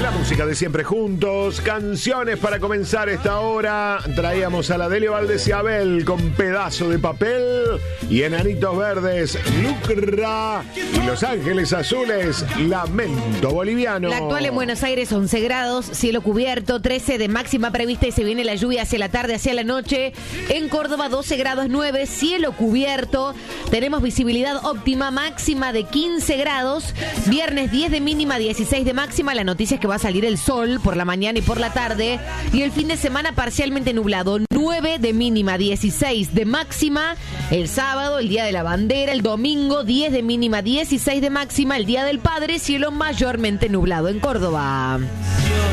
La música de siempre juntos, canciones para comenzar esta hora. Traíamos a la Delio Valdés y Abel con Pedazo de Papel y Enanitos Verdes, Lucra y Los Ángeles Azules, Lamento Boliviano. La actual en Buenos Aires 11 grados, cielo cubierto, 13 de máxima prevista y se viene la lluvia hacia la tarde, hacia la noche. En Córdoba 12 grados 9, cielo cubierto. Tenemos visibilidad óptima, máxima de 15 grados. Viernes 10 de mínima, 16 de máxima. La noticia es que va a salir el sol por la mañana y por la tarde. Y el fin de semana parcialmente nublado. 9 de mínima, 16 de máxima. El sábado, el día de la bandera. El domingo, 10 de mínima, 16 de máxima. El día del padre, cielo mayormente nublado en Córdoba.